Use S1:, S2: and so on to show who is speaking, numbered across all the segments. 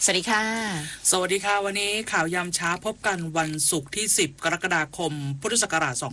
S1: สวัสดีค่ะ
S2: สวัสดีค่ะวันนี้ข่าวยามเช้าพบกันวันศุกร์ที่10กรกฎาคมพุทธศักราช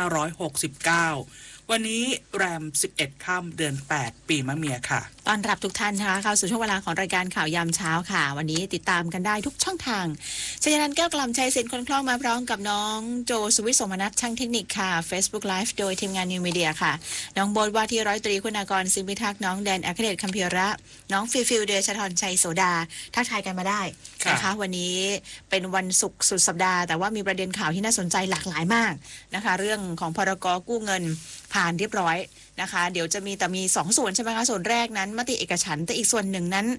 S2: 2569วันนี้แรม11ค่ำเดือน8ปีมะเมียค่ะ
S1: ต้อนรับทุกท่านนะคะเข้าสู่ช่วงเวลาของรายการข่าวยามเช้าค่ะวันนี้ติดตามกันได้ทุกช่องทางชยนันท์แก้วกล่ำชัยศิลป์คนคล่องมาพร้อมกับน้องโจสุวิทย์สมนัสช่างเทคนิคค่ะ Facebook Live โดยทีมงานนิวมีเดียค่ะน้องโบ๊ทว่าที่ร้อยตรีคุณากรสิงห์พิทักษ์น้องแดนอัครเดชคัมภีระน้องฟิลเดชธรชัยโสดาทักทายกันมาได้นะคะวันนี้เป็นวันศุกร์สุดสัปดาห์แต่ว่ามีประเด็นข่าวที่น่าสนใจหลากหลายมากนะคะเรื่องของพรก.กู้เงินผ่านเรียบร้อยนะคะเดี๋ยวจะมี2ส่วนใช่ไหมคะส่วนแรกนั้นมติเอกฉันท์แต่อีกส่วนหนึ่งนั้น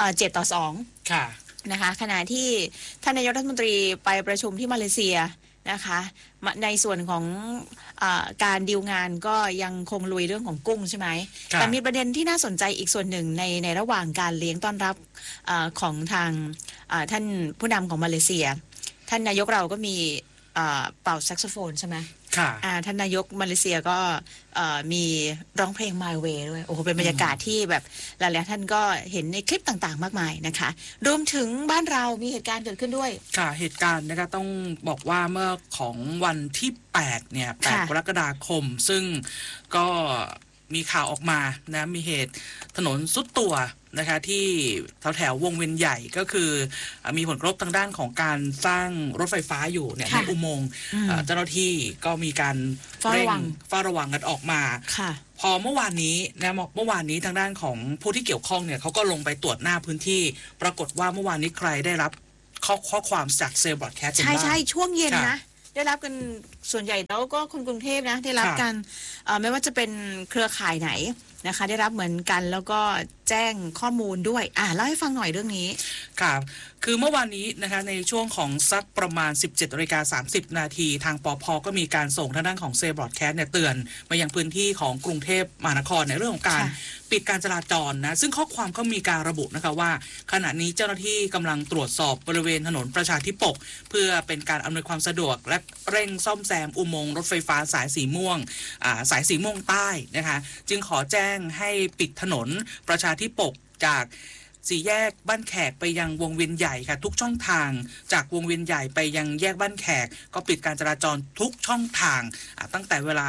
S1: 7-2
S2: ค่ะ
S1: นะคะขณะที่ท่านนายกรัฐมนตรีไปประชุมที่มาเลเซียนะคะในส่วนของการดีลงานก็ยังคงลุยเรื่องของกุ้งใช่ไหมแต่มีประเด็นที่น่าสนใจอีกส่วนหนึ่งในระหว่างการเลี้ยงต้อนรับของทางท่านผู้นำของมาเลเซียท่านนายกเราก็มีเป่าแซกโซโฟนใช่ไหมท่านนายกมาเลเซียก็มีร้องเพลง My Way ด้วยโอ้โหเป็นบรรยากาศที่แบบหลายๆท่านก็เห็นในคลิปต่างๆมากมายนะคะรวมถึงบ้านเรามีเหตุการณ์เกิดขึ้นด้วย
S2: ค่ะเหตุการณ์นะคะต้องบอกว่าเมื่อของวันที่8เนี่ย8กรกฎาคมซึ่งก็มีข่าวออกมานะมีเหตุถนนซุดตัวนะคะที่แถววงเวียนใหญ่ก็คือมีผลกระทบทางด้านของการสร้างรถไฟฟ้าอยู่เนี่ยในอุโมงค์เจ้าหน้าที่ก็มีการเร่งเฝ้าระวังกันออกมาพอเมื่อวานนี้นะเมื่อวานนี้ทางด้านของผู้ที่เกี่ยวข้องเนี่ยเขาก็ลงไปตรวจหน้าพื้นที่ปรากฏว่าเมื่อวานนี้ใครได้รับข้อความจากเซลล์บรอดแคสต์
S1: ใช่ใช่ช่วงเย็นนะได้รับกันส่วนใหญ่แล้วก็คนกรุงเทพนะได้รับกันไม่ว่าจะเป็นเครือข่ายไหนนะคะได้รับเหมือนกันแล้วก็แจ้งข้อมูลด้วยเล่าให้ฟังหน่อยเรื่องนี้
S2: ค่ะคือเมื่อวานนี้นะคะในช่วงของสักประมาณ 17:30 นาทีทางปภ.ก็มีการส่งทางด้านของเซลล์บรอดแคสต์เนี่ยเตือนมายังพื้นที่ของกรุงเทพมหานครในเรื่องของการปิดการจราจรนะซึ่งข้อความก็มีการระบุนะคะว่าขณะนี้เจ้าหน้าที่กำลังตรวจสอบบริเวณถนนประชาธิปกเพื่อเป็นการอำนวยความสะดวกและเร่งซ่อมแซมอุโมงค์รถไฟฟ้าสายสีม่วงสายสีม่วงใต้นะคะจึงขอแจ้งให้ปิดถนนประชาธิปกจากสี่แยกบ้านแขกไปยังวงเวียนใหญ่ค่ะทุกช่องทางจากวงเวียนใหญ่ไปยังแยกบ้านแขกก็ปิดการจราจรทุกช่องทางตั้งแต่เวลา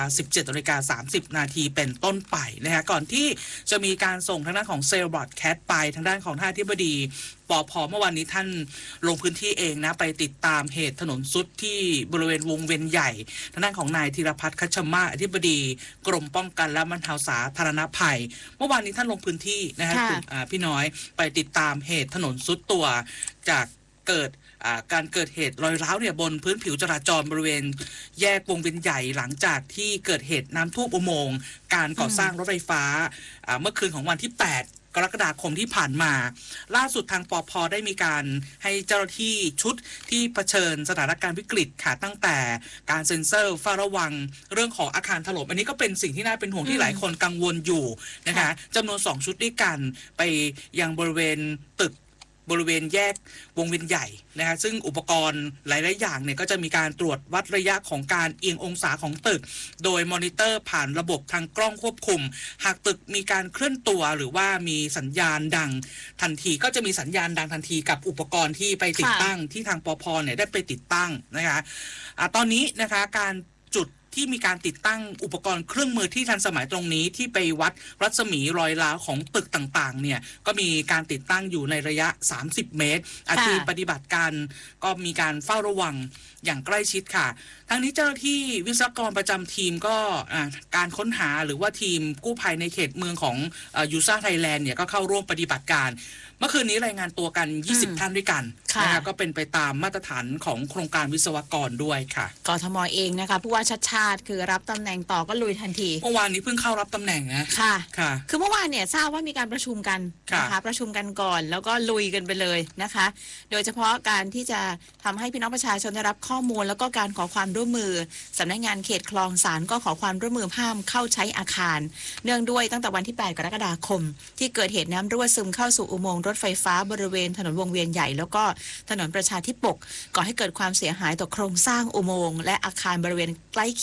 S2: 17:30 นาทีเป็นต้นไปนะคะก่อนที่จะมีการส่งทางด้านของเซลล์บรอดแคสต์ไปทางด้านของท่านอธิบดีปภ.เมื่อวันนี้ท่านลงพื้นที่เองนะไปติดตามเหตุถนนซุดที่บริเวณวงเวียนใหญ่ทางด้านของนายธีรพัฒน์คัชมาอธิบดีกรมป้องกันและบรรเทาสาธารณภัยเมื่อวานนี้ท่านลงพื้นที่นะคะพี่น้อยไปติดตามเหตุถนนซุดตัวจากการเกิดเหตุรอยร้าวเนี่ยบนพื้นผิวจราจรบริเวณแยกวงเวียนใหญ่หลังจากที่เกิดเหตุน้ำท่วมอุโมงค์การก่อสร้างรถไฟฟ้าเมื่อคืนของวันที่8กรกฎาคมที่ผ่านมาล่าสุดทางปภ.ได้มีการให้เจ้าหน้าที่ชุดที่เผชิญสถานการณ์วิกฤตค่ะตั้งแต่การเซ็นเซอร์เฝ้าระวังเรื่องของอาคารถล่มอันนี้ก็เป็นสิ่งที่น่าเป็นห่วงที่หลายคนกังวลอยู่นะคะจำนวน2ชุดด้วยกันไปยังบริเวณตึกบริเวณแยกวงเวียนใหญ่นะคะซึ่งอุปกรณ์หลายๆอย่างเนี่ยก็จะมีการตรวจวัดระยะของการเอียงองศาของตึกโดยมอนิเตอร์ผ่านระบบทางกล้องควบคุมหากตึกมีการเคลื่อนตัวหรือว่ามีสัญญาณดังทันทีก็จะมีสัญญาณดังทันทีกับอุปกรณ์ที่ไปติดตั้งที่ทางปภ.เนี่ยได้ไปติดตั้งนะคะตอนนี้นะคะการจุดที่มีการติดตั้งอุปกรณ์เครื่องมือที่ทันสมัยตรงนี้ที่ไปวัดรัศมีรอยร้าวของตึกต่างๆเนี่ยก็มีการติดตั้งอยู่ในระยะ30 เมตรทีมปฏิบัติการก็มีการเฝ้าระวังอย่างใกล้ชิดค่ะทั้งนี้เจ้าหน้าที่วิศวกรประจำทีมก็การค้นหาหรือว่าทีมกู้ภัยในเขตเมืองของยูซ่าไทยแลนด์เนี่ยก็เข้าร่วมปฏิบัติการเมื่อคืนนี้รายงานตัวกัน20 ท่านด้วยกันนะคะก็เป็นไปตามมาตรฐานของโครงการวิศวกรด้วยค่ะ
S1: กทม.เองนะคะผู้ว่าชัดชาติคือรับตำแหน่งต่อก็ลุยทันที
S2: เมื่อวานนี้เพิ่งเข้ารับตำแหน่งนะ
S1: ค่ะคือเมื่อวานเนี่ยทราบว่ามีการประชุมกันนะคะประชุมกันก่อนแล้วก็ลุยกันไปเลยนะคะโดยเฉพาะการที่จะทำให้พี่น้องประชาชนได้รับข้อมูลแล้วก็การขอความร่วมมือสำนักงานเขตคลองสานก็ขอความร่วมมือห้ามเข้าใช้อาคารเนื่องด้วยตั้งแต่วันที่8 กรกฎาคมที่เกิดเหตุน้ำรั่วซึมเข้าสู่อุโมงค์รถไฟฟ้าบริเวณถนนวงเวียนใหญ่แล้วก็ถนนประชาธิปกก่อให้เกิดความเสียหายต่อโครงสร้างอุโมงค์และอาคารบริเวณใกล้เคียง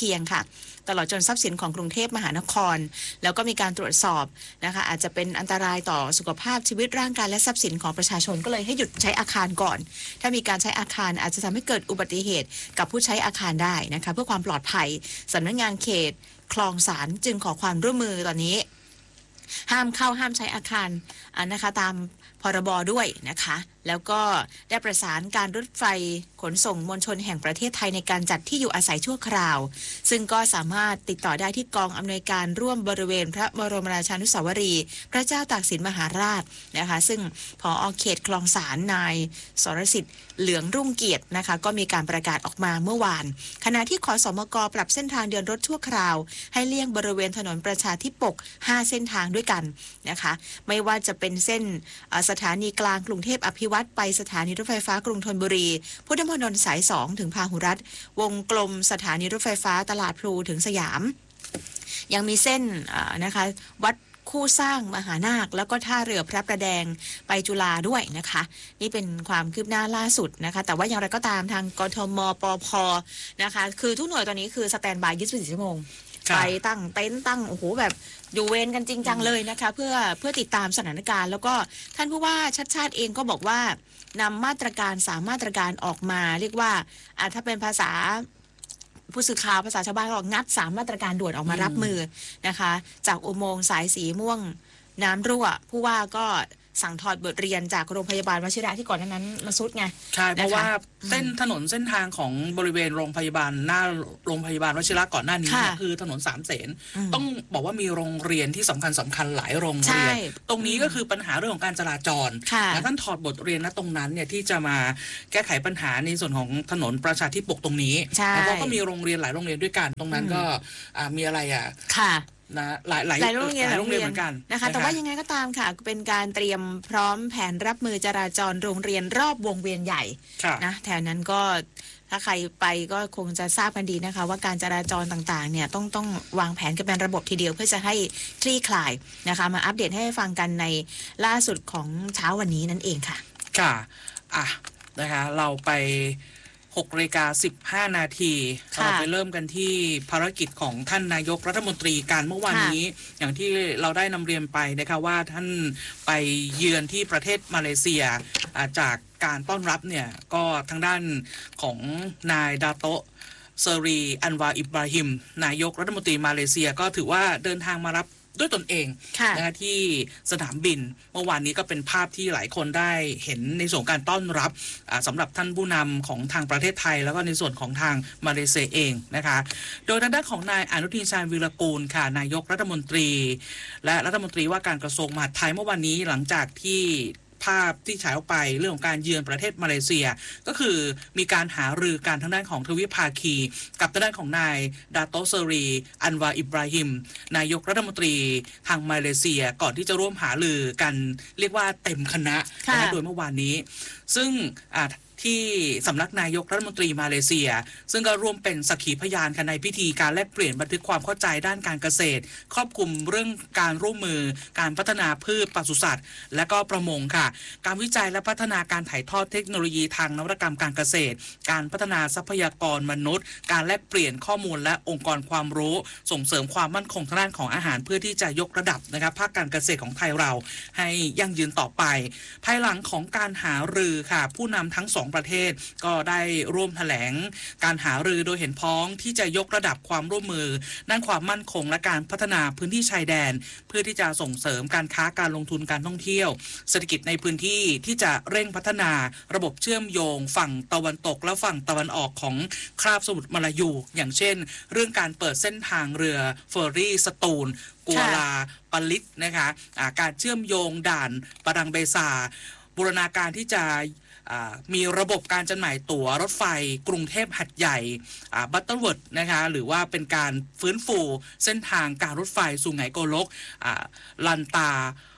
S1: คียงค่ะตลอดจนทรัพย์สินของกรุงเทพมหานครแล้วก็มีการตรวจสอบนะคะอาจจะเป็นอันตรายต่อสุขภาพชีวิตร่างกายและทรัพย์สินของประชาชนก็เลยให้หยุดใช้อาคารก่อนถ้ามีการใช้อาคารอาจจะทำให้เกิดอุบัติเหตุกับผู้ใช้อาคารได้นะคะเพื่อความปลอดภัยสำนักงานเขตคลองสารจึงขอความร่วมมือตอนนี้ห้ามเข้าห้ามใช้อาคารนะคะตามพรบด้วยนะคะแล้วก็ได้ประสานการรถไฟขนส่งมวลชนแห่งประเทศไทยในการจัดที่อยู่อาศัยชั่วคราวซึ่งก็สามารถติดต่อได้ที่กองอำนวยการร่วมบริเวณพระบรมราชานุสาวรีย์พระเจ้าตากสินมหาราชนะคะซึ่งผอ.เขตคลองสารนายสรสิทธิ์เหลืองรุ่งเกียรตินะคะก็มีการประกาศออกมาเมื่อวานขณะที่ขสมก.ปรับเส้นทางเดินรถชั่วคราวให้เลี่ยงบริเวณถนนประชาธิปก5เส้นทางด้วยกันนะคะไม่ว่าจะเป็นเส้นสถานีกลางกรุงเทพอภิวัตรไปสถานีรถไฟฟ้ากรุงธนบุรีพุทธมณฑลสาย2ถึงพาหุรัตน์วงกลมสถานีรถไฟฟ้าตลาดพลูถึงสยามยังมีเส้นนะคะวัดคู่สร้างมหานาคแล้วก็ท่าเรือพระประแดงไปจุฬาด้วยนะคะนี่เป็นความคืบหน้าล่าสุดนะคะแต่ว่าอย่างไรก็ตามทางกทมปภนะคะคือทุกหน่วยตอนนี้คือสแตนบาย24 ชั่วโมงไปตั้งเต็นท์ตั้งโอ้โหแบบอยู่เวรกันจริงจังเลยนะคะเพื่อติดตามสถานการณ์แล้วก็ท่านผู้ว่าชัดชาติเองก็บอกว่านำมาตรการ3มาตรการออกมาเรียกว่าถ้าเป็นภาษาผู้สื่อข่าวภาษาชาวบ้านก็งัด3มาตรการด่วนออกมารับมือนะคะจากอุโมงค์สายสีม่วงน้ำรั่วผู้ว่าก็สั่งถอดบทเรียนจากโรงพยาบาลวชิระที่ก่อนหน้านั้นมาซุดไง
S2: ใช่เพราะว่าเส้นถนนเส้นทางของบริเวณโรงพยาบาลหน้าโรงพยาบาลวชิระก่อนหน้านี้เนี่ยคือถนน3 เสนต้องบอกว่ามีโรงเรียนที่สำคัญหลายโรงเรียนตรงนี้ก็คือปัญหาเรื่องของการจราจรและท่านถอดบทเรียนณตรงนั้นเนี่ยที่จะมาแก้ไขปัญหาในส่วนของถนนประชาธิปกตรงนี้เพราะก็มีโรงเรียนหลายโรงเรียนด้วยกันตรงนั้นก็มีอะไรนะหลายโรงเรียนเหมือนกัน
S1: นะคะแต่ว่ายังไงก็ตามค่ะเป็นการเตรียมพร้อมแผนรับมือจราจรโรงเรียนรอบวงเวียนใหญ่นะแถวนั้นก็ถ้าใครไปก็คงจะทราบกันดีนะคะว่าการจราจรต่างๆเนี่ยต้องวางแผนกันเป็นระบบทีเดียวเพื่อจะให้คลี่คลายนะคะมาอัปเดตให้ฟังกันในล่าสุดของเช้าวันนี้นั่นเองค่ะ
S2: ค่ะนะคะเราไป6:15 นาทีเราไปเริ่มกันที่ภารกิจของท่านนายกรัฐมนตรีการเมื่อวานนี้อย่างที่เราได้นำเรียนไปนะคะว่าท่านไปเยือนที่ประเทศมาเลเซียจากการต้อนรับเนี่ยก็ทางด้านของนายดาโตะเซรีอันวาอิบราฮิมนายกรัฐมนตรีมาเลเซียก็ถือว่าเดินทางมารับด้วยตนเองนะคะที่สนามบินเมื่อวานนี้ก็เป็นภาพที่หลายคนได้เห็นในส่วนการต้อนรับสำหรับท่านผู้นำของทางประเทศไทยแล้วก็ในส่วนของทางมาเลเซียเองนะคะโดยทางด้านของนายอนุทินชาญวีรกูลค่ะนายกรัฐมนตรีและรัฐมนตรีว่าการกระทรวงมหาดไทยเมื่อวานนี้หลังจากที่ภาพที่ฉายออกไปเรื่องของการเยือนประเทศมาเลเซียก็คือมีการหารือกันทางด้านของทวิภาคีกับทางด้านของนายดาโตะเซรีอันวาอิบราฮิมนายกรัฐมนตรีทางมาเลเซียก่อนที่จะร่วมหารือกันเรียกว่าเต็มคณะโดยเมื่อวานนี้ซึ่งที่สำนักนายกรัฐมนตรีมาเลเซียซึ่งก็ร่วมเป็นสักขีพยานกันในพิธีการแลกเปลี่ยนบันทึกความเข้าใจด้านการเกษตรครอบคลุมเรื่องการร่วมมือการพัฒนาพืชปศุสัตว์และก็ประมงค่ะการวิจัยและพัฒนาการถ่ายทอดเทคโนโลยีทางนวัตกรรมการเกษตรการพัฒนาทรัพยากรมนุษย์การแลกเปลี่ยนข้อมูลและองค์กรความรู้ส่งเสริมความมั่นคงทางด้านของอาหารเพื่อที่จะยกระดับนะครับภาคการเกษตรของไทยเราให้ยั่งยืนต่อไปภายหลังของการหารือค่ะผู้นำทั้ง2ประเทศก็ได้ร่วมแถลงการหารือโดยเห็นพ้องที่จะยกระดับความร่วมมือด้านความมั่นคงและการพัฒนาพื้นที่ชายแดนเพื่อที่จะส่งเสริมการค้าการลงทุนการท่องเที่ยวเศรษฐกิจในพื้นที่ที่จะเร่งพัฒนาระบบเชื่อมโยงฝั่งตะวันตกและฝั่งตะวันออกของคาบสมุทรมาลายูอย่างเช่นเรื่องการเปิดเส้นทางเรือเฟอร์รี่สตูลกัวลาปาลิตนะคะการเชื่อมโยงด่านปะดังเบซาบูรณาการที่จะมีระบบการจำหน่ายตั๋วรถไฟกรุงเทพหัดใหญ่บัตเตอร์เวิร์ดนะคะหรือว่าเป็นการฟื้นฟูเส้นทางการรถไฟสุไหงโกลกลันตา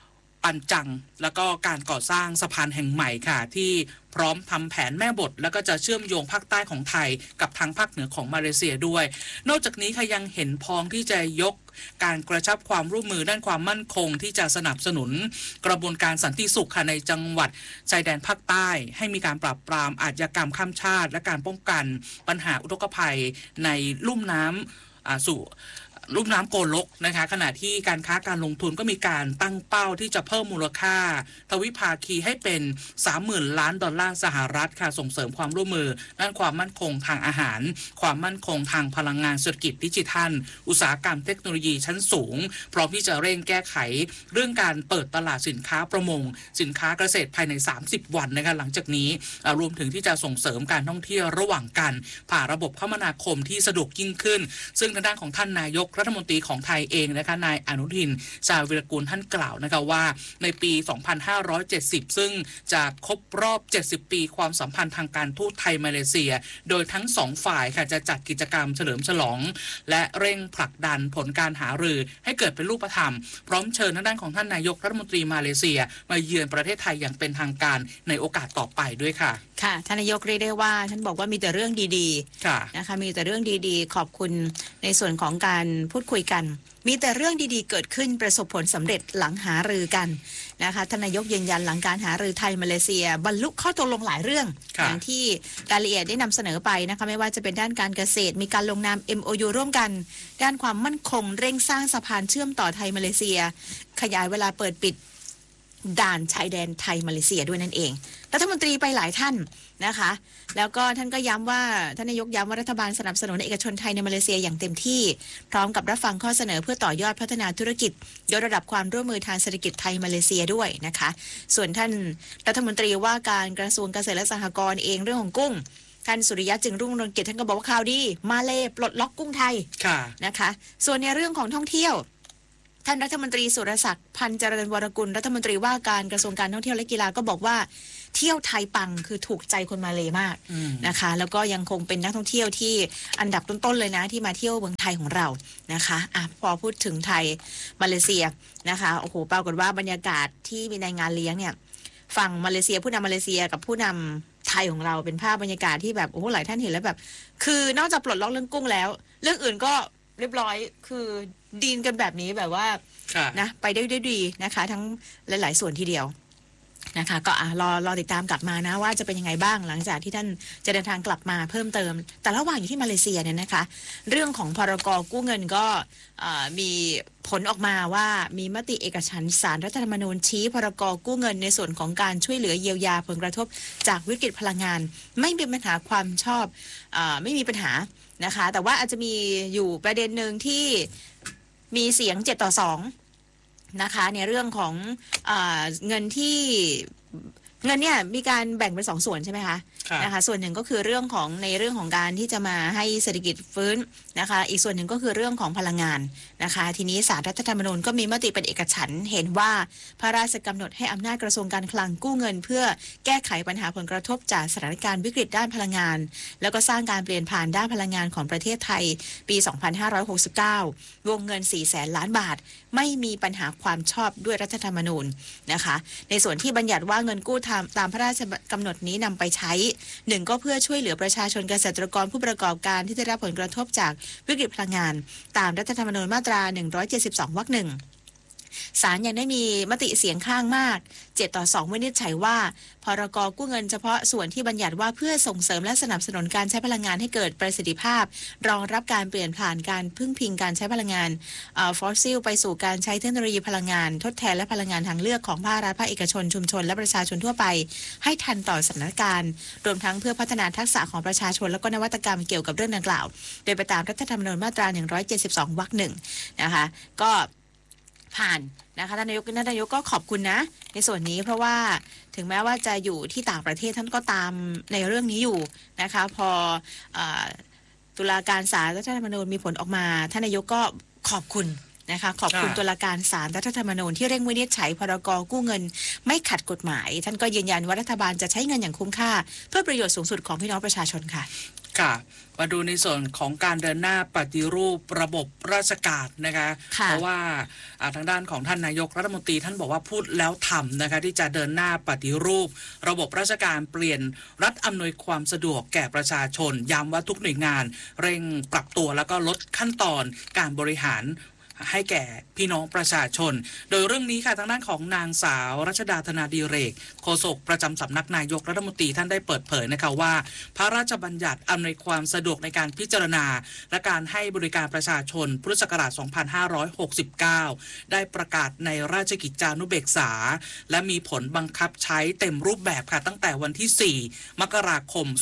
S2: ปันจังแล้วก็การก่อสร้างสะพานแห่งใหม่ค่ะที่พร้อมทำแผนแม่บทแล้วก็จะเชื่อมโยงภาคใต้ของไทยกับทางภาคเหนือของมาเลเซียด้วยนอกจากนี้ค่ะยังเห็นพ้องที่จะยกการกระชับความร่วมมือด้านความมั่นคงที่จะสนับสนุนกระบวนการสันติสุขค่ะในจังหวัดชายแดนภาคใต้ให้มีการปราบปรามอาชญากรรมข้ามชาติและการป้องกันปัญหาอุทกภัยในลุ่มน้ำสู่ลุ่มน้ำโกลกนะคะขณะที่การค้าการลงทุนก็มีการตั้งเป้าที่จะเพิ่มมูลค่าทวิภาคีให้เป็น 30,000 ล้านดอลลาร์สหรัฐค่ะส่งเสริมความร่วมมือด้านความมั่นคงทางอาหารความมั่นคงทางพลังงานเศรษฐกิจดิจิทัลอุตสาหกรรมเทคโนโลยีชั้นสูงพร้อมที่จะเร่งแก้ไขเรื่องการเปิดตลาดสินค้าประมงสินค้าเกษตรภายใน30 วันนะคะหลังจากนี้รวมถึงที่จะส่งเสริมการท่องเที่ยวระหว่างกันผ่านระบบคมนาคมที่สะดวกยิ่งขึ้นซึ่งทางด้านของท่านนายกรัฐมนตรีของไทยเองนะคะนายอนุทินชาญวิรากูลท่านกล่าวนะคะว่าในปี 2570 ซึ่งจะครบรอบ 70 ปีความสัมพันธ์ทางการทูตไทยมาเลเซียโดยทั้งสองฝ่ายค่ะจะจัดกิจกรรมเฉลิมฉลองและเร่งผลักดันผลการหารือให้เกิดเป็นรูปธรรมพร้อมเชิญทางด้านของท่านนายกรัฐมนตรีมาเลเซียมาเยือนประเทศไทยอย่างเป็นทางการในโอกาสต่อไปด้วยค่ะ
S1: ค่ะท่านนายกเรียกได้ว่าท่านบอกว่ามีแต่เรื่องดีๆนะคะมีแต่เรื่องดีๆขอบคุณในส่วนของการพูดคุยกันมีแต่เรื่องดีๆเกิดขึ้นประสบผลสำเร็จหลังหารือกันนะคะท่านนายกยืนยันหลังการหารือไทยมาเลเซียบรรลุข้อตกลงหลายเรื่องอย่างที่รายละเอียดได้นำเสนอไปนะคะไม่ว่าจะเป็นด้านการเกษตรมีการลงนาม MOU ร่วมกันด้านความมั่นคงเร่งสร้างสะพานเชื่อมต่อไทยมาเลเซียขยายเวลาเปิดปิดด่านชายแดนไทยมาเลเซียด้วยนั่นเองรัฐมนตรีไปหลายท่านนะคะแล้วก็ท่านก็ย้ำว่าท่านนายกย้ำว่ารัฐบาลสนับสนุนเอกชนไทยในมาเลเซียอย่างเต็มที่พร้อมกับรับฟังข้อเสนอเพื่อต่อยอดพัฒนาธุรกิจยกระดับความร่วมมือทางเศรษฐกิจไทยมาเลเซียด้วยนะคะส่วนท่านรัฐมนตรีว่าการกระทรวงเกษตรและสหกรณ์เองเรื่องของกุ้งท่านสุริยะจึงรุ่งเรืองกิจท่านก็บอกว่าข่าวดีมาเลปลดล็อกกุ้งไทยนะคะส่วนในเรื่องของท่องเที่ยวท่านรัฐมนตรีสุรศักดิ์พันธ์เจริญวรกุลรัฐมนตรีว่าการกระทรวงการท่องเที่ยวและกีฬาก็บอกว่าเที่ยวไทยปังคือถูกใจคนมาเลมากนะคะแล้วก็ยังคงเป็นนักท่องเที่ยวที่อันดับต้นๆเลยนะที่มาเที่ยวเมืองไทยของเรานะคะพอพูดถึงไทยมาเลเซียนะคะโอ้โหปรากฏว่าบรรยากาศที่มีในงานเลี้ยงเนี่ยฝั่งมาเลเซียผู้นำมาเลเซียกับผู้นำไทยของเราเป็นภาพบรรยากาศที่แบบโอ้โหหลายท่านเห็นแล้วแบบคือนอกจากปลดล็อกเรื่องกุ้งแล้วเรื่องอื่นก็เรียบร้อยคือดีนกันแบบนี้แบบว่านะไปได้ดีนะคะทั้งหลายๆส่วนทีเดียวนะคะก็รอติดตามกลับมานะว่าจะเป็นยังไงบ้างหลังจากที่ท่านจะเดินทางกลับมาเพิ่มเติมแต่ระหว่างอยู่ที่มาเลเซียเนี่ยนะคะเรื่องของพรก.กู้เงินก็มีผลออกมาว่ามีมติเอกฉันท์ศาลรัฐธรรมนูญชี้พรก.กู้เงินในส่วนของการช่วยเหลือเยียวยาผลกระทบจากวิกฤตพลังงานไม่มีปัญหาความชอบไม่มีปัญหานะคะแต่ว่าอาจจะมีอยู่ประเด็นหนึ่งที่มีเสียง7-2นะคะในเรื่องของเงินที่เงินเนี่ยมีการแบ่งเป็น2 ส่วนใช่ไหมคะนะคะส่วนหนึ่งก็คือเรื่องของในเรื่องของการที่จะมาให้เศรษฐกิจฟื้นนะคะอีกส่วนหนึ่งก็คือเรื่องของพลังงานนะคะทีนี้ศาลรัฐธรรมนูญก็มีมติเป็นเอกฉันท์เห็นว่าพระราชกำหนดให้อำนาจกระทรวงการคลังกู้เงินเพื่อแก้ไขปัญหาผลกระทบจากสถานการณ์วิกฤตด้านพลังงานแล้วก็สร้างการเปลี่ยนผ่านด้านพลังงานของประเทศไทยปี 2569 วงเงิน 400,000 ล้านบาทไม่มีปัญหาความชอบด้วยรัฐธรรมนูญนะคะในส่วนที่บัญญัติว่าเงินกู้ตามพระราชกำหนดนี้นำไปใช้1ก็เพื่อช่วยเหลือประชาชนเกษตรกรผู้ประกอบการที่ได้รับผลกระทบจากวิกฤตพลังงานตามรัฐธรรมนูญมาตรา172 วรรค 1ศาลยังได้มีมติเสียงข้างมาก7-2วินิจฉัยว่าพรก.กู้เงินเฉพาะส่วนที่บัญญัติว่าเพื่อส่งเสริมและสนับสนุนการใช้พลังงานให้เกิดประสิทธิภาพรองรับการเปลี่ยนผ่านการพึ่งพิงการใช้พลังงานฟอสซิลไปสู่การใช้เทคโนโลยีพลังงานทดแทนและพลังงานทางเลือกของภาครัฐภาคเอกชนชุมชนและประชาชนทั่วไปให้ทันต่อสถานการณ์รวมทั้งเพื่อพัฒนาทักษะของประชาชนและก็นวัตกรรมเกี่ยวกับเรื่องดังกล่าวโดยไปตามรัฐธรรมนูญมาตรา172 วรรค 1นะคะก็ผ่านนะคะท่านนายกก็ขอบคุณนะในส่วนนี้เพราะว่าถึงแม้ว่าจะอยู่ที่ต่างประเทศท่านก็ตามในเรื่องนี้อยู่นะคะพอตุลาการศาลรัฐธรรมนูญมีผลออกมาท่านนายกก็ขอบคุณนะคะขอบคุณตุลาการศาลรัฐธรรมนูญที่เร่งวินิจฉัยพรก.กู้เงินไม่ขัดกฎหมายท่านก็ยืนยันว่ารัฐบาลจะใช้เงินอย่างคุ้มค่าเพื่อประโยชน์สูงสุดของพี่น้องประชาชนค่ะ
S2: ค่ะมาดูในส่วนของการเดินหน้าปฏิรูประบบราชการนะคะเพราะว่าทางด้านของท่านนายกรัฐมนตรีท่านบอกว่าพูดแล้วทำนะคะที่จะเดินหน้าปฏิรูประบบราชการเปลี่ยนรัฐอำนวยความสะดวกแก่ประชาชนย้ำว่าทุกหน่วยงานเร่งปรับตัวแล้วก็ลดขั้นตอนการบริหารให้แก่พี่น้องประชาชนโดยเรื่องนี้ค่ะทางด้านของนางสาวรัชดาธนาดิเรกโฆษกประจำสำนักนายกรัฐมนตรีท่านได้เปิดเผยนะคะว่าพระราชบัญญัติอำนวยความสะดวกในการพิจารณาและการให้บริการประชาชนพุทธศักราช 2569 ได้ประกาศในราชกิจจานุเบกษาและมีผลบังคับใช้เต็มรูปแบบค่ะตั้งแต่วันที่ 4 มกราคม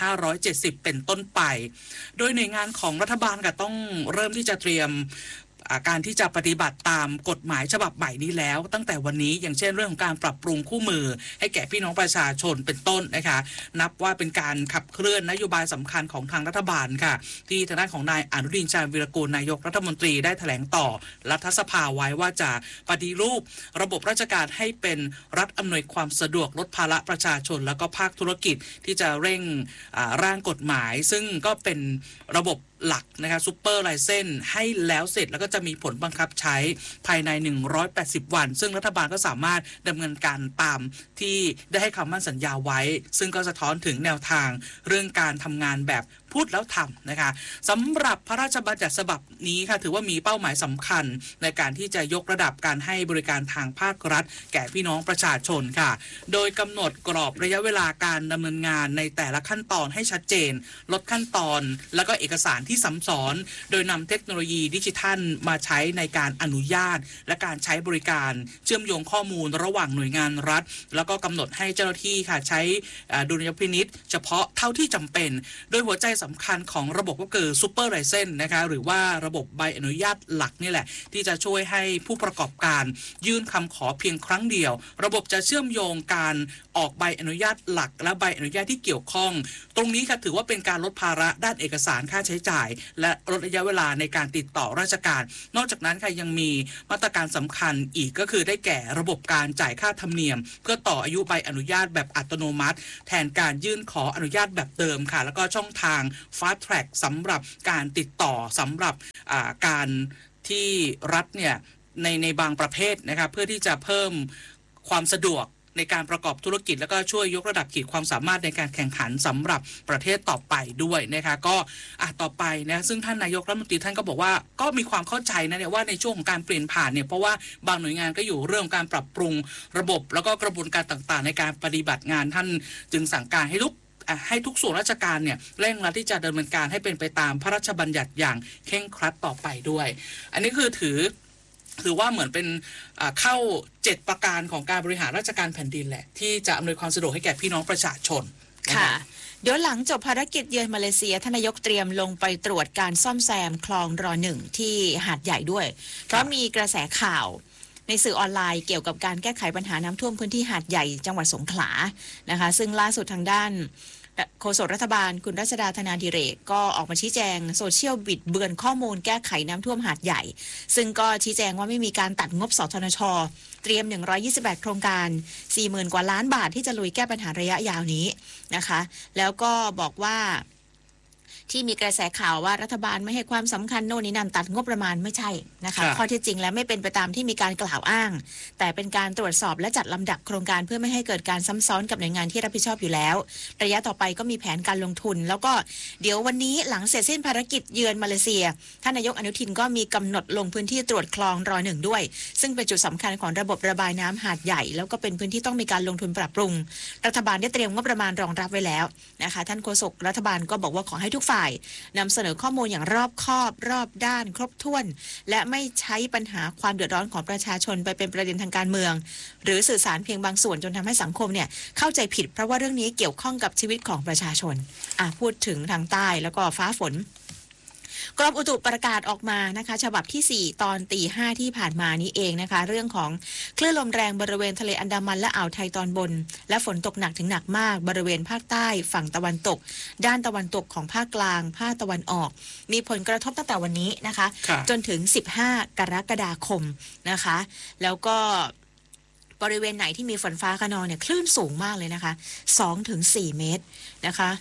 S2: 2570 เป็นต้นไปโดยหน่วยงานของรัฐบาลก็ต้องเริ่มที่จะเตรียมการที่จะปฏิบัติตามกฎหมายฉบับใหม่นี้แล้วตั้งแต่วันนี้อย่างเช่นเรื่องของการปรับปรุงคู่มือให้แก่พี่น้องประชาชนเป็นต้นนะคะนับว่าเป็นการขับเคลื่อนนโยบายสำคัญของทางรัฐบาลค่ะที่ทางด้านของนายอนุทินชาญวีรกูลนายกรัฐมนตรีได้แถลงต่อรัฐสภาไว้ว่าจะปฏิรูประบบราชการให้เป็นรัฐอำนวยความสะดวกลดภาระประชาชนแล้วก็ภาคธุรกิจที่จะเร่งร่างกฎหมายซึ่งก็เป็นระบบหลักนะคะซุปเปอร์ไลเซนให้แล้วเสร็จแล้วก็จะมีผลบังคับใช้ภายใน180วันซึ่งรัฐบาลก็สามารถดำเนินการตามที่ได้ให้คำมั่นสัญญาไว้ซึ่งก็สะท้อนถึงแนวทางเรื่องการทำงานแบบพูดแล้วทำนะคะสำหรับพระราชบัญญัติฉบับนี้ค่ะถือว่ามีเป้าหมายสำคัญในการที่จะยกระดับการให้บริการทางภาครัฐแก่พี่น้องประชาชนค่ะโดยกำหนดกรอบระยะเวลาการดำเนินงานในแต่ละขั้นตอนให้ชัดเจนลดขั้นตอนแล้วก็เอกสารที่ซ้ำซ้อนโดยนำเทคโนโลยีดิจิทัลมาใช้ในการอนุญาตและการใช้บริการเชื่อมโยงข้อมูลระหว่างหน่วยงานรัฐแล้วก็กำหนดให้เจ้าหน้าที่ค่ะใช้ดุลยพินิจเฉพาะเท่าที่จำเป็นโดยหัวใจสำคัญของระบบก็คือซูเปอร์ไลเซนส์นะคะหรือว่าระบบใบอนุญาตหลักนี่แหละที่จะช่วยให้ผู้ประกอบการยื่นคำขอเพียงครั้งเดียวระบบจะเชื่อมโยงการออกใบอนุญาตหลักและใบอนุญาตที่เกี่ยวข้องตรงนี้ค่ะถือว่าเป็นการลดภาระด้านเอกสารค่าใช้จ่ายและลดระยะเวลาในการติดต่อราชการนอกจากนั้นค่ะยังมีมาตรการสำคัญอีกก็คือได้แก่ระบบการจ่ายค่าธรรมเนียมเพื่อต่ออายุใบอนุญาตแบบอัตโนมัติแทนการยื่นขออนุญาตแบบเดิมค่ะแล้วก็ช่องทาง Fast Track สำหรับการติดต่อสำหรับการที่รัฐเนี่ยในบางประเภทนะครับเพื่อที่จะเพิ่มความสะดวกในการประกอบธุรกิจแล้วก็ช่วยยกระดับขีดความสามารถในการแข่งขันสำหรับประเทศต่อไปด้วยนะคะก็ต่อไปนะซึ่งท่านนายกรัฐมนตรีท่านก็บอกว่าก็มีความเข้าใจนะเนี่ยว่าในช่วงของการเปลี่ยนผ่านเนี่ยเพราะว่าบางหน่วยงานก็อยู่เรื่องการปรับปรุงระบบแล้วก็กระบวนการต่างๆในการปฏิบัติงานท่านจึงสั่งการให้ทุกส่วนราชการเนี่ยเร่งรัดที่จะดำเนินการให้เป็นไปตามพระราชบัญญัติอย่างเคร่งครัดต่อไปด้วยอันนี้คือถือว่าเหมือนเป็นเข้า7ประการของการบริหารราชการแผ่นดินแหละที่จะอำนวยความสะดวกให้แก่พี่น้องประชาชน
S1: ค่ะเดี๋ยวหลังจบภารกิจเยือนมาเลเซียท่านนายกเตรียมลงไปตรวจการซ่อมแซมคลองร.1 ที่หาดใหญ่ด้วยเพราะมีกระแสข่าวในสื่อออนไลน์เกี่ยวกับการแก้ไขปัญหาน้ำท่วมพื้นที่หาดใหญ่จังหวัดสงขลานะคะซึ่งล่าสุดทางด้านโฆษกรัฐบาลคุณรัชดาธนาดิเรกก็ออกมาชี้แจงโซเชียลบิดเบือนข้อมูลแก้ไขน้ำท่วมหาดใหญ่ซึ่งก็ชี้แจงว่าไม่มีการตัดงบสทนช.เตรียม128โครงการ 40,000 กว่าล้านบาทที่จะลุยแก้ปัญหาระยะยาวนี้นะคะแล้วก็บอกว่าที่มีกระแสข่าวว่ารัฐบาลไม่ให้ความสำคัญโน่นนี่นั่นตัดงบประมาณไม่ใช่นะคะข้อเท็จจริงแล้วไม่เป็นไปตามที่มีการกล่าวอ้างแต่เป็นการตรวจสอบและจัดลำดับโครงการเพื่อไม่ให้เกิดการซ้ำซ้อนกับหน่วยงานที่รับผิดชอบอยู่แล้วระยะต่อไปก็มีแผนการลงทุนแล้วก็เดี๋ยววันนี้หลังเสร็จสิ้นภารกิจเยือนมาเลเซียท่านนายกอนุทินก็มีกำหนดลงพื้นที่ตรวจคลองร.1 ด้วยซึ่งเป็นจุดสำคัญของระบบระบายน้ำหาดใหญ่แล้วก็เป็นพื้นที่ต้องมีการลงทุนปรับปรุงรัฐบาลได้เตรียมงบประมาณรองรับไว้แล้วนะคะท่านโฆษกรัฐบาลก็บอกว่าขอให้ทุกฝ่ายนำเสนอข้อมูลอย่างรอบคอบรอบด้านครบถ้วนและไม่ใช้ปัญหาความเดือดร้อนของประชาชนไปเป็นประเด็นทางการเมืองหรือสื่อสารเพียงบางส่วนจนทำให้สังคมเนี่ยเข้าใจผิดเพราะว่าเรื่องนี้เกี่ยวข้องกับชีวิตของประชาชนพูดถึงทางใต้แล้วก็ฟ้าฝนกรมอุตุประกาศออกมานะคะฉบับที่4ตอนตี 5ที่ผ่านมานี้เองนะคะเรื่องของคลื่นลมแรงบริเวณทะเลอันดามันและอ่าวไทยตอนบนและฝนตกหนักถึงหนักมากบริเวณภาคใต้ฝั่งตะวันตกด้านตะวันตกของภาคกลางภาคตะวันออกมีผลกระทบตั้งแต่วันนี้นะคะจนถึง15กรกฎาคมนะคะแล้วก็บริเวณไหนที่มีฝนฟ้าคะนองเนี่ยคลื่นสูงมากเลยนะคะ 2-4 เมตรนะคะ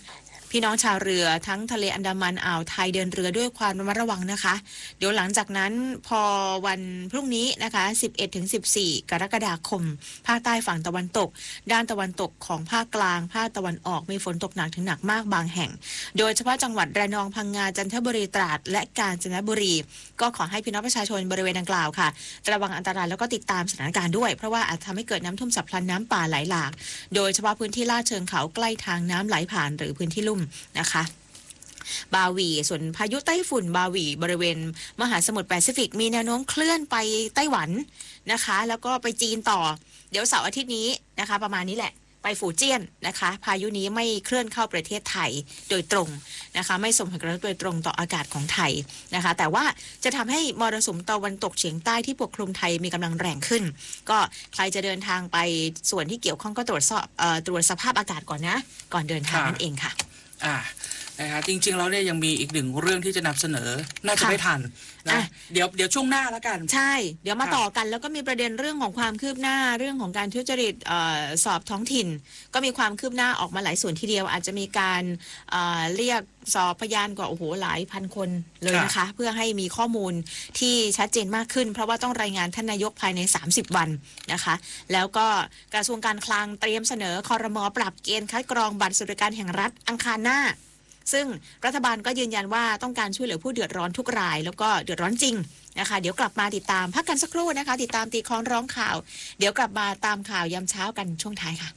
S1: พี่น้องชาวเรือทั้งทะเลอันดามันอ่าวไทยเดินเรือด้วยความระมัดระวังนะคะเดี๋ยวหลังจากนั้นพอวันพรุ่งนี้นะคะ11-14 กรกฎาคมภาคใต้ฝั่งตะวันตกด้านตะวันตกของภาคกลางภาคตะวันออกมีฝนตกหนักถึงหนักมากบางแห่งโดยเฉพาะจังหวัดระนองพังงาจันทบุรีตราดและกาญจนบุรีก็ขอให้พี่น้องประชาชนบริเวณดังกล่าวค่ะระวังอันตรายแล้วก็ติดตามสถานการณ์ด้วยเพราะว่าอาจทำให้เกิดน้ำท่วมฉับพลันน้ำป่าไหลหลากโดยเฉพาะพื้นที่ลาดเชิงเขาใกล้ทางน้ำไหลผ่านหรือพื้นที่ลุ่มนะคะบาวีส่วนพายุไต้ฝุ่นบาวีบริเวณมหาสมุทรแปซิฟิกมีแนวโน้มเคลื่อนไปไต้หวันนะคะแล้วก็ไปจีนต่อเดี๋ยวเสาร์อาทิตย์นี้นะคะประมาณนี้แหละไปฝูเจี้ยนนะคะพายุนี้ไม่เคลื่อนเข้าประเทศไทยโดยตรงนะคะไม่ส่งผลกระทบโดยตรงต่ออากาศของไทยนะคะแต่ว่าจะทำให้มรสุมตะวันตกเฉียงใต้ที่ปกคลุมไทยมีกำลังแรงขึ้นก็ใครจะเดินทางไปส่วนที่เกี่ยวข้องก็ตรวจสภาพอากาศก่อนนะก่อนเดินทางนั่นเองค่ะ
S2: นะคะจริงๆแล้วเนี่ยยังมีอีกหนึ่งเรื่องที่จะนำเสนอน่าจะไม่ทันนะเดี๋ยวช่วงหน้าแล้วกัน
S1: ใช่เดี๋ยวมาต่อกันแล้วก็มีประเด็นเรื่องของความคืบหน้าเรื่องของการทุจริตสอบท้องถิ่นก็มีความคืบหน้าออกมาหลายส่วนทีเดียวอาจจะมีการเรียกสอบพยานกว่าโอ้โหหลายพันคนเลยนะคะเพื่อให้มีข้อมูลที่ชัดเจนมากขึ้นเพราะว่าต้องรายงานท่านนายกภายใน30วันนะคะแล้วก็กระทรวงการคลังเตรียมเสนอครม.ปรับเกณฑ์คัดกรองบัตรสวัสดิการแห่งรัฐอังคารหน้าซึ่งรัฐบาลก็ยืนยันว่าต้องการช่วยเหลือผู้เดือดร้อนทุกรายแล้วก็เดือดร้อนจริงนะคะเดี๋ยวกลับมาติดตามพักกันสักครู่นะคะติดตามตีคล้องร้องข่าวเดี๋ยวกลับมาตามข่าวยามเช้ากันช่วงท้ายค่ะ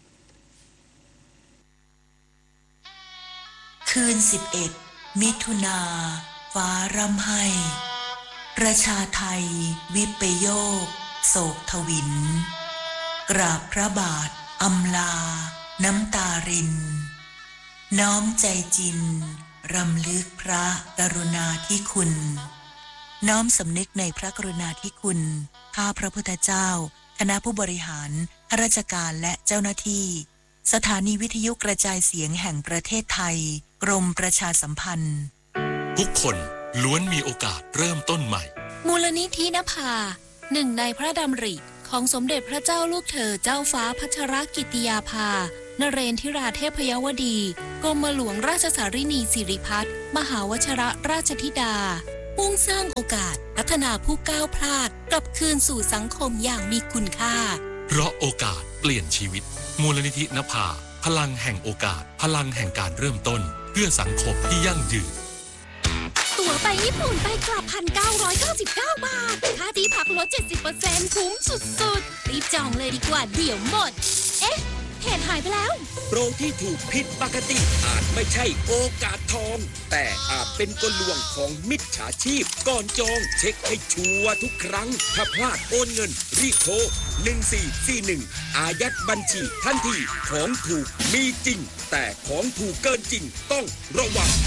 S3: คืน11มิถุนาฟ้าร่ำไห้ประชาไทยวิปโยคโศกทวินกราบพระบาทอำลาน้ำตารินน้อมใจจินรำลึกพระกรุณาธิคุณน้อมสำนึกในพระกรุณาธิคุณข้าพระพุทธเจ้าคณะผู้บริหารข้าราชการและเจ้าหน้าที่สถานีวิทยุกระจายเสียงแห่งประเทศไทยกรมประชาสัมพันธ์
S4: ทุกคนล้วนมีโอกาสเริ่มต้นใหม่
S5: มูลนิธินภาหนึ่งในพระดำริของสมเด็จพระเจ้าลูกเธอเจ้าฟ้าพัชรกิติยาภานเรนทิราเทพยวดีกรมหลวงราชสารินีสิริพัฒน์มหาวชรราชธิดามุ่งสร้างโอกาสพัฒนาผู้ก้าวพลาดกลับคืนสู่สังคมอย่างมีคุณค่า
S4: เพราะโอกาสเปลี่ยนชีวิตมูลนิธินภาพลังแห่งโอกาสพลังแห่งการเริ่มต้นเพื่อสังคมที่ยั่งยืน
S5: ตั๋วไปญี่ปุ่นไปกลับ 1,999 บาทค่าที่พักลด 70% คุ้มสุดๆรีบจองเลยดีกว่าเดี๋ยวหมดเอ๊ะเพจหายไปแล้ว
S6: โปรที่ถูกผิดปกติอาจไม่ใช่โอกาสทองแต่อาจเป็นกลลวงของมิจฉาชีพก่อนจองเช็คให้ชัวร์ทุกครั้งถ้าพลาดโอนเงินรีบโทร1441อายัดบัญชีทันทีของถูกมีจริงแต่ของถูกเกินจริงต้องระวัง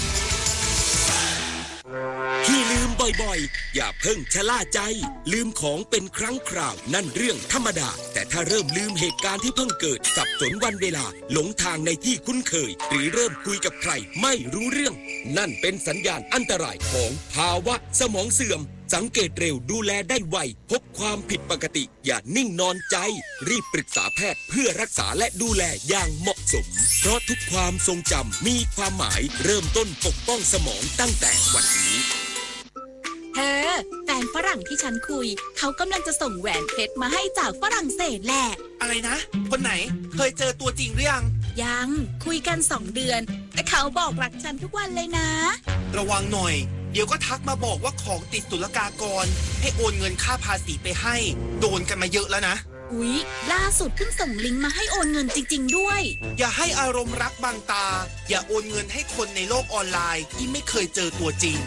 S6: ที่ลืมบ่อยๆอย่าเพิ่งชะล่าใจลืมของเป็นครั้งคราวนั่นเรื่องธรรมดาแต่ถ้าเริ่มลืมเหตุการณ์ที่เพิ่งเกิดสับสนวันเวลาหลงทางในที่คุ้นเคยหรือเริ่มคุยกับใครไม่รู้เรื่องนั่นเป็นสัญญาณอันตรายของภาวะสมองเสื่อมสังเกตเร็วดูแลได้ไวพบความผิดปกติอย่านิ่งนอนใจรีบปรึกษาแพทย์เพื่อรักษาและดูแลอย่างเหมาะสมเพราะทุกความทรงจำมีความหมายเริ่มต้นปกป้องสมองตั้งแต่วันนี้
S5: แฟนฝรั่งที่ฉันคุยเขากำลังจะส่งแหวนเพชรมาให้จากฝรั่งเศสแหละ
S7: อะไรนะคนไหนเคยเจอตัวจริงหรือ
S5: ยังคุยกัน2 เดือนแต่เขาบอกรักฉันทุกวันเลยนะ
S7: ระวังหน่อยเดี๋ยวก็ทักมาบอกว่าของติดศุลกากรให้โอนเงินค่าภาษีไปให้โดนกันมาเยอะแล้วนะ
S5: อุ๊ยล่าสุดเพิ่งส่งลิงก์มาให้โอนเงินจริงๆด้วย
S7: อย่าให้อารมณ์รักบังตาอย่าโอนเงินให้คนในโลกออนไลน์ที่ไม่เคยเจอตัวจริง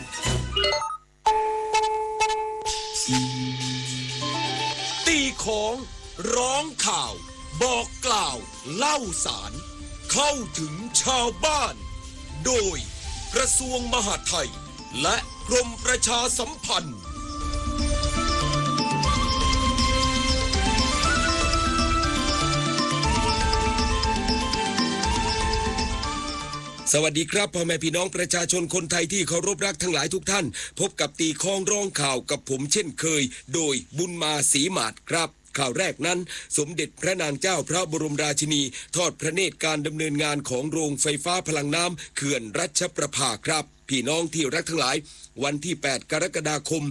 S6: ตีของร้องข่าวบอกกล่าวเล่าสารเข้าถึงชาวบ้านโดยกระทรวงมหาดไทยและกรมประชาสัมพันธ์ สวัสดีครับพ่อแม่พี่น้องประชาชนคนไทยที่เคารพรักทั้งหลายทุกท่านพบกับตีคล้องร้องข่าวกับผมเช่นเคยโดยบุญมาศรีหมาดครับข่าวแรกนั้นสมเด็จพระนางเจ้าพระบรมราชินีทอดพระเนตรการดำเนินงานของโรงไฟฟ้าพลังน้ำเขื่อนรัชประภาครับพี่น้องที่รักทั้งหลายวันที่8กรกฎาคม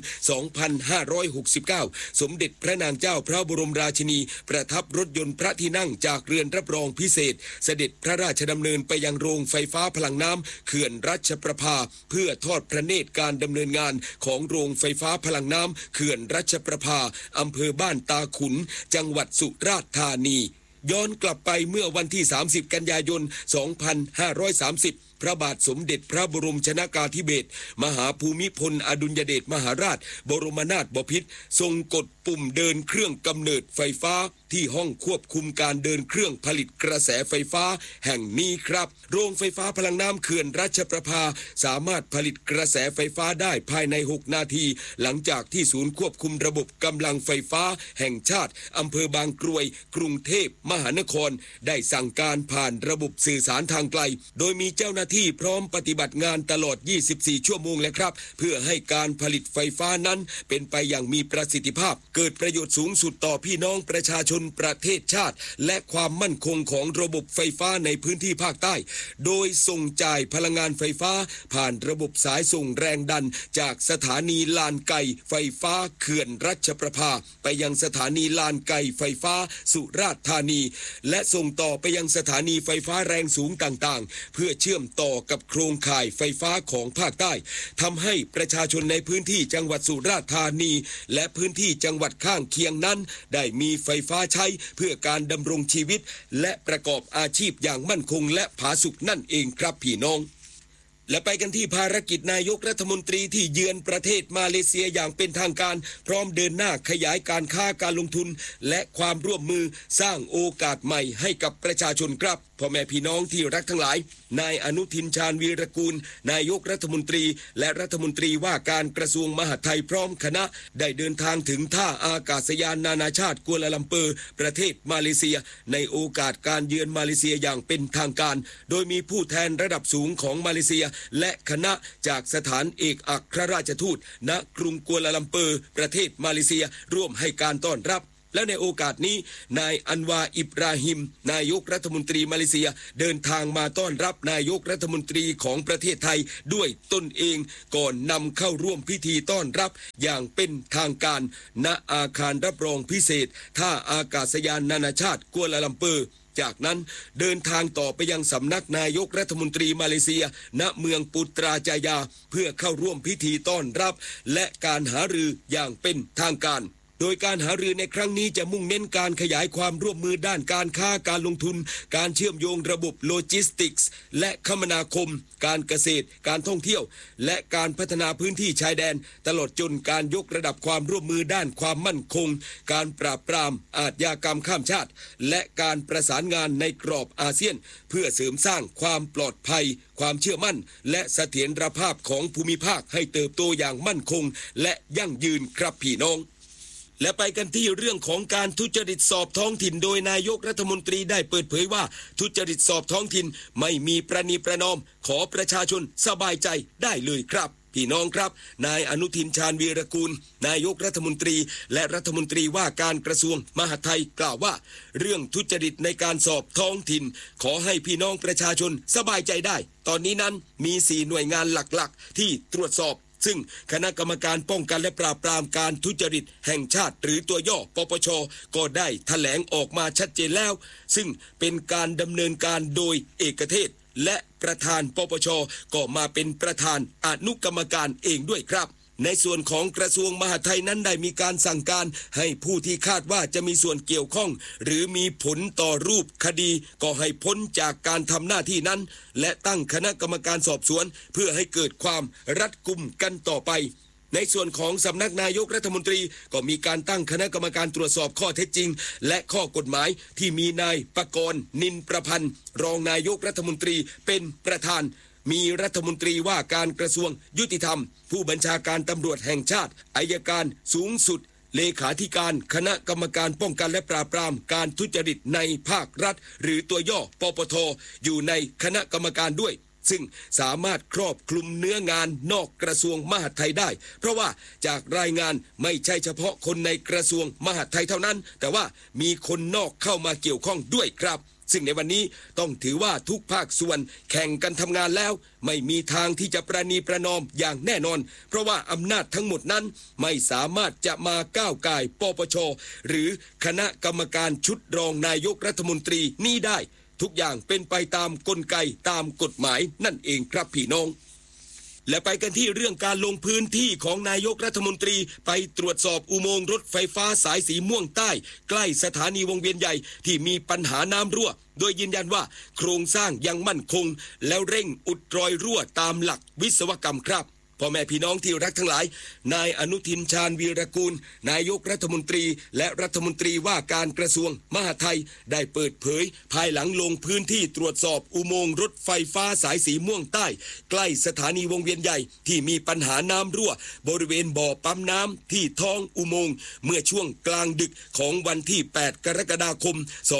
S6: 2569สมเด็จพระนางเจ้าพระบรมราชินีประทับรถยนต์พระที่นั่งจากเรือนรับรองพิเศษเสด็จพระราชดำเนินไปยังโรงไฟฟ้าพลังน้ำเขื่อนรัชประภาเพื่อทอดพระเนตรการดำเนินงานของโรงไฟฟ้าพลังน้ำเขื่อนรัชประภาอำเภอบ้านตาขุนจังหวัดสุราษฎร์ธานีย้อนกลับไปเมื่อวันที่30กันยายน2530พระบาทสมเด็จพระบรมชนกาธิเบศรมหาภูมิพลอดุลยเดชมหาราชบรมนาถบพิตรทรงกดปุ่มเดินเครื่องกำเนิดไฟฟ้าที่ห้องควบคุมการเดินเครื่องผลิตกระแสไฟฟ้าแห่งนี้ครับโรงไฟฟ้าพลังน้ำเขื่อนรัชประภาสามารถผลิตกระแสไฟฟ้าได้ภายใน6นาทีหลังจากที่ศูนย์ควบคุมระบบกำลังไฟฟ้าแห่งชาติอำเภอบางกรวยกรุงเทพมหานครได้สั่งการผ่านระบบสื่อสารทางไกลโดยมีเจ้าหน้าที่พร้อมปฏิบัติงานตลอด24ชั่วโมงแล้วครับเพื่อให้การผลิตไฟฟ้านั้นเป็นไปอย่างมีประสิทธิภาพเกิดประโยชน์สูงสุดต่อพี่น้องประชาชนประเทศชาติและความมั่นคงของระบบไฟฟ้าในพื้นที่ภาคใต้โดยส่งจ่ายพลังงานไฟฟ้าผ่านระบบสายส่งแรงดันจากสถานีลานไก่ไฟฟ้าเขื่อนรัชประภาไปยังสถานีลานไก่ไฟฟ้าสุราษฎร์ธานีและส่งต่อไปยังสถานีไฟฟ้าแรงสูงต่างๆเพื่อเชื่อมต่อกับโครงข่ายไฟฟ้าของภาคใต้ทำให้ประชาชนในพื้นที่จังหวัดสุราษฎร์ธานีและพื้นที่จังหวัดข้างเคียงนั้นได้มีไฟฟ้าใช้เพื่อการดำรงชีวิตและประกอบอาชีพอย่างมั่นคงและผาสุกนั่นเองครับพี่น้องและไปกันที่ภารกิจนายกรัฐมนตรีที่เยือนประเทศมาเลเซียอย่างเป็นทางการพร้อมเดินหน้าขยายการค้าการลงทุนและความร่วมมือสร้างโอกาสใหม่ให้กับประชาชนครับพ่อแม่พี่น้องที่รักทั้งหลายนายอนุทินชาญวีรกูลนายกรัฐมนตรีและรัฐมนตรีว่าการกระทรวงมหาดไทยพร้อมคณะได้เดินทางถึงท่าอากาศยานนานาชาติกัวลาลัมเปอร์ประเทศมาเลเซียในโอกาสการเยือนมาเลเซียอย่างเป็นทางการโดยมีผู้แทนระดับสูงของมาเลเซียและคณะจากสถานเอกอัครราชทูตณกรุงกัวลาลัมเปอร์ประเทศมาเลเซียร่วมให้การต้อนรับและในโอกาสนี้นายอันวาอิบราฮิมนายกรัฐมนตรีมาเลเซียเดินทางมาต้อนรับนายกรัฐมนตรีของประเทศไทยด้วยตนเองก่อนนำเข้าร่วมพิธีต้อนรับอย่างเป็นทางการณอาคารรับรองพิเศษท่าอากาศยานนานาชาติกัวลาลัมเปอร์จากนั้นเดินทางต่อไปยังสำนักนายกรัฐมนตรีมาเลเซียณเมืองปุตราจายาเพื่อเข้าร่วมพิธีต้อนรับและการหารืออย่างเป็นทางการโดยการหารือในครั้งนี้จะมุ่งเน้นการขยายความร่วมมือด้านการค้าการลงทุนการเชื่อมโยงระบบโลจิสติกส์และคมนาคมการเกษตรการท่องเที่ยวและการพัฒนาพื้นที่ชายแดนตลอดจนการยกระดับความร่วมมือด้านความมั่นคงการปราบปรามอาชญากรรมข้ามชาติและการประสานงานในกรอบอาเซียนเพื่อเสริมสร้างความปลอดภัยความเชื่อมั่นและเสถียรภาพของภูมิภาคให้เติบโตอย่างมั่นคงและยั่งยืนครับพี่น้องและไปกันที่เรื่องของการทุจริตสอบท้องถิ่นโดยนายกรัฐมนตรีได้เปิดเผยว่าทุจริตสอบท้องถิ่นไม่มีประนีประนอมขอประชาชนสบายใจได้เลยครับพี่น้องครับนายอนุทินชาญวีรกูลนายกรัฐมนตรีและรัฐมนตรีว่าการกระทรวงมหาดไทยกล่าวว่าเรื่องทุจริตในการสอบท้องถิ่นขอให้พี่น้องประชาชนสบายใจได้ตอนนี้นั้นมี4หน่วยงานหลักๆที่ตรวจสอบซึ่งคณะกรรมการป้องกันและปราบปรามการทุจริตแห่งชาติหรือตัวย่อปปช.ก็ได้แถลงออกมาชัดเจนแล้วซึ่งเป็นการดำเนินการโดยเอกเทศและประธานปปช.ก็มาเป็นประธานอนุกรรมการเองด้วยครับในส่วนของกระทรวงมหาดไทยนั้นได้มีการสั่งการให้ผู้ที่คาดว่าจะมีส่วนเกี่ยวข้องหรือมีผลต่อรูปคดีก็ให้พ้นจากการทำหน้าที่นั้นและตั้งคณะกรรมการสอบสวนเพื่อให้เกิดความรัดกุมกันต่อไปในส่วนของสำนักนายกรัฐมนตรีก็มีการตั้งคณะกรรมการตรวจสอบข้อเท็จจริงและข้อกฎหมายที่มีนายปกรณ์นินประพันธ์รองนายกรัฐมนตรีเป็นประธานมีรัฐมนตรีว่าการกระทรวงยุติธรรมผู้บัญชาการตำรวจแห่งชาติอัยการสูงสุดเลขาธิการคณะกรรมการป้องกันและปราบปรามการทุจริตในภาครัฐหรือตัวย่อปปท.อยู่ในคณะกรรมการด้วยซึ่งสามารถครอบคลุมเนื้องานนอกกระทรวงมหาดไทยได้เพราะว่าจากรายงานไม่ใช่เฉพาะคนในกระทรวงมหาดไทยเท่านั้นแต่ว่ามีคนนอกเข้ามาเกี่ยวข้องด้วยครับซึ่งในวันนี้ต้องถือว่าทุกภาคส่วนแข่งกันทำงานแล้วไม่มีทางที่จะประนีประนอมอย่างแน่นอนเพราะว่าอำนาจทั้งหมดนั้นไม่สามารถจะมาก้าวก่ายปปช.หรือคณะกรรมการชุดรองนายกรัฐมนตรีนี้ได้ทุกอย่างเป็นไปตามกลไกตามกฎหมายนั่นเองครับพี่น้องและไปกันที่เรื่องการลงพื้นที่ของนายกรัฐมนตรีไปตรวจสอบอุโมงค์รถไฟฟ้าสายสีม่วงใต้ใกล้สถานีวงเวียนใหญ่ที่มีปัญหาน้ำรั่วโดยยืนยันว่าโครงสร้างยังมั่นคงแล้วเร่งอุดรอยรั่วตามหลักวิศวกรรมครับพ่อแม่พี่น้องที่รักทั้งหลายนายอนุทินชาญวีรกูลนายกรัฐมนตรีและรัฐมนตรีว่าการกระทรวงมหาดไทยได้เปิดเผยภายหลังลงพื้นที่ตรวจสอบอุโมงค์รถไฟฟ้าสายสีม่วงใต้ใกล้สถานีวงเวียนใหญ่ที่มีปัญหาน้ำรั่วบริเวณบ่อปั๊มน้ำที่ท้องอุโมงค์เมื่อช่วงกลางดึกของวันที่ 8 กรกฎาคม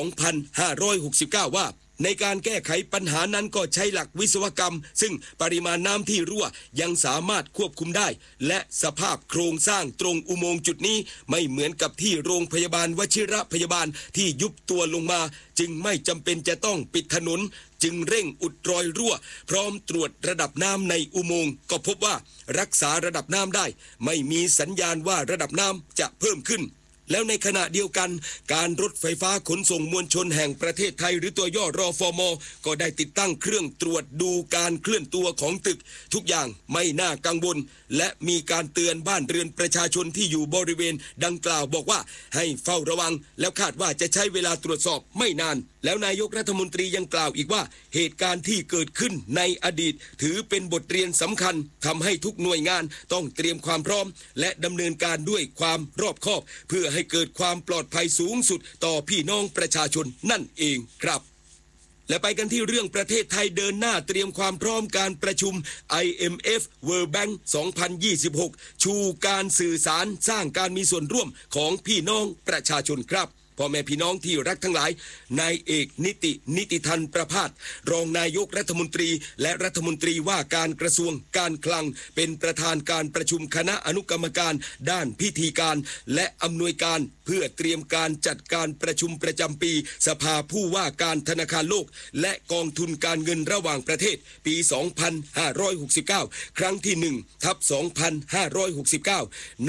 S6: 2569 ว่าในการแก้ไขปัญหานั้นก็ใช้หลักวิศวกรรมซึ่งปริมาณน้ำที่รั่วยังสามารถควบคุมได้และสภาพโครงสร้างตรงอุโมงค์จุดนี้ไม่เหมือนกับที่โรงพยาบาลวชิระพยาบาลที่ยุบตัวลงมาจึงไม่จำเป็นจะต้องปิดถนนจึงเร่งอุดรอยรั่วพร้อมตรวจระดับน้ำในอุโมงค์ก็พบว่ารักษาระดับน้ำได้ไม่มีสัญญาณว่าระดับน้ำจะเพิ่มขึ้นแล้วในขณะเดียวกันการรถไฟฟ้าขนส่งมวลชนแห่งประเทศไทยหรือตัวย่อรฟม.ก็ได้ติดตั้งเครื่องตรวจดูการเคลื่อนตัวของตึกทุกอย่างไม่น่ากังวลและมีการเตือนบ้านเรือนประชาชนที่อยู่บริเวณดังกล่าวบอกว่าให้เฝ้าระวังแล้วคาดว่าจะใช้เวลาตรวจสอบไม่นานแล้วนายกรัฐมนตรียังกล่าวอีกว่าเหตุการณ์ที่เกิดขึ้นในอดีตถือเป็นบทเรียนสำคัญทำให้ทุกหน่วยงานต้องเตรียมความพร้อมและดำเนินการด้วยความรอบคอบเพื่อให้เกิดความปลอดภัยสูงสุดต่อพี่น้องประชาชนนั่นเองครับและไปกันที่เรื่องประเทศไทยเดินหน้าเตรียมความพร้อมการประชุม IMF World Bank 2026 ชูการสื่อสารสร้างการมีส่วนร่วมของพี่น้องประชาชนครับพ่อแม่พี่น้องที่รักทั้งหลายนายเอกนิติธันประภาสรองนายกรัฐมนตรีและรัฐมนตรีว่าการกระทรวงการคลังเป็นประธานการประชุมคณะอนุกรรมการด้านพิธีการและอำนวยการเพื่อเตรียมการจัดการประชุมประจำปีสภาผู้ว่าการธนาคารโลกและกองทุนการเงินระหว่างประเทศปี 2569 ครั้งที่ 1/2569